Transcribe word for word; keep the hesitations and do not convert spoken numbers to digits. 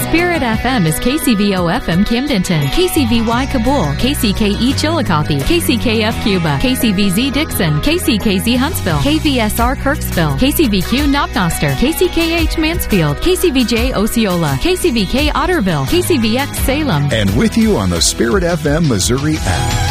Spirit F M is K C V O F M Camdenton, K C V Y Kabul, K C K E Chillicothe, K C K F Cuba, K C V Z Dixon, K C K Z Huntsville, K V S R Kirksville, K C V Q Knocknoster, K C K H Mansfield, K C V J Osceola, K C V K Otterville, K C V X Salem. And with you on the Spirit F M Missouri app.